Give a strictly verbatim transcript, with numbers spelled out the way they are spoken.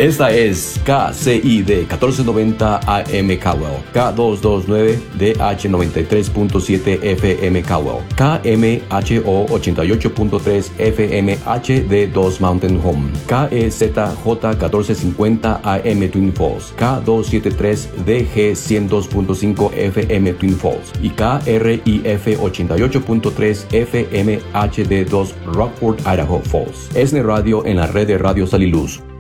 Esta es K C I D catorce noventa A M Cowell, K doscientos veintinueve D H noventa y tres punto siete F M Cowell, K M H O ochenta y ocho punto tres F M H D dos Mountain Home, K E Z J catorce cincuenta A M Twin Falls, K doscientos setenta y tres D G ciento dos punto cinco F M Twin Falls y K R I F ochenta y ocho punto tres F M H D dos Rockford, Idaho Falls. Es de radio en la red de Radio Sal y Luz.